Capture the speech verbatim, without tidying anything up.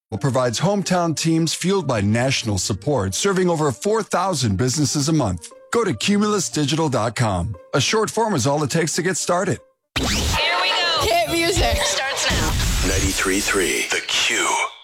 provides hometown teams fueled by national support, serving over four thousand businesses a month. Go to Cumulus Digital dot com. A short form is all it takes to get started. Here we go. Hit music. Starts now. ninety-three point three The Q.